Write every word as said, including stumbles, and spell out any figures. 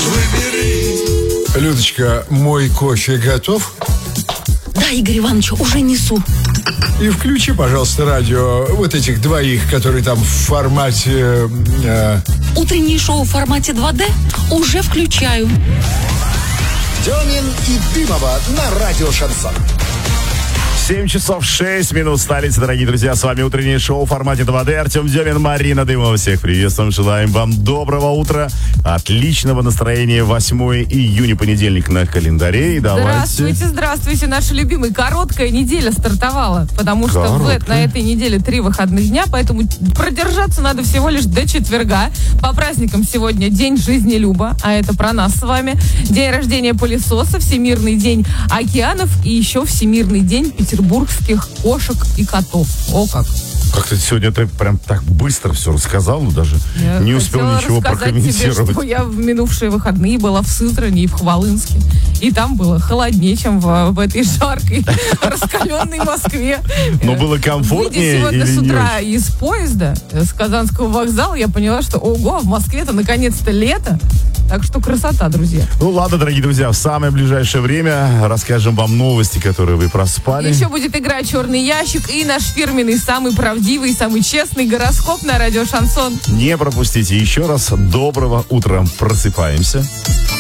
ж выбери. Людочка, мой кофе готов? Да, Игорь Иванович, уже несу. И включи, пожалуйста, радио вот этих двоих, которые там в формате... Э... Утреннее шоу в формате два дэ уже включаю. Демин и Дымова на радио Шансон. семь часов шесть минут в столице, дорогие друзья. С вами утреннее шоу в формате два дэ. Артем Демин, Марина Дымова. Всех приветствуем. Желаем вам доброго утра, отличного настроения. восьмое июня, понедельник на календаре. И давайте... Здравствуйте, здравствуйте. Наша любимая короткая неделя стартовала. Потому что в, на этой неделе три выходных дня, поэтому продержаться надо всего лишь до четверга. По праздникам сегодня День жизнелюба, а это про нас с вами. День рождения пылесоса, Всемирный день океанов и еще Всемирный день петербургских кошек и котов. О как! Как-то сегодня ты прям так быстро все рассказал, но даже я не успел ничего прокомментировать. Тебе, что я в минувшие выходные была в Сызрани и в Хвалынске. И там было холоднее, чем в, в этой жаркой, раскаленной Москве. Но было комфортнее. Выйдя сегодня или с утра не? из поезда с Казанского вокзала, я поняла, что ого, в Москве-то наконец-то лето. Так что красота, друзья. Ну ладно, дорогие друзья, в самое ближайшее время расскажем вам новости, которые вы проспали. Еще будет игра «Черный ящик» и наш фирменный, самый правдивый, самый честный гороскоп на радио Шансон. Не пропустите. Еще раз доброго утра. Просыпаемся.